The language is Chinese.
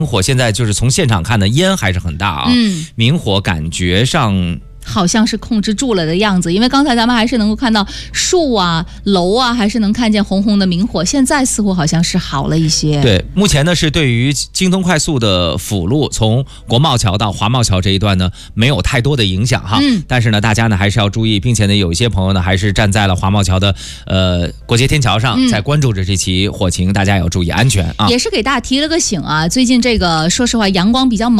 火现在就是从现场看的烟还是很大啊，明火感觉上好像是控制住了的样子，因为刚才咱们还是能够看到树啊、楼啊，还是能看见红红的明火。现在似乎好像是好了一些。 对，目前呢是对于京通快速的辅路，从国贸桥到华贸桥这一段呢，没有太多的影响哈。但是呢，大家呢还是要注意，并且呢，有一些朋友呢还是站在了华贸桥的过街天桥上，在关注着这起火情，大家也要注意安全啊。 也是给大家提了个醒啊，最近这个说实话阳光比较猛。